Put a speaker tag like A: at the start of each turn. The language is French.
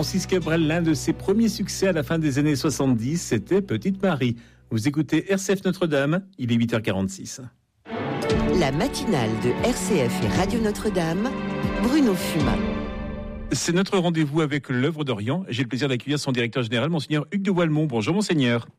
A: Francis Cabrel, l'un de ses premiers succès à la fin des années 70, c'était Petite Marie. Vous écoutez RCF Notre-Dame, il est 8h46.
B: La matinale de RCF et Radio Notre-Dame, Bruno Fumat.
A: C'est notre rendez-vous avec l'œuvre d'Orient. J'ai le plaisir d'accueillir son directeur général, Monseigneur Hugues de Walmont. Bonjour Monseigneur.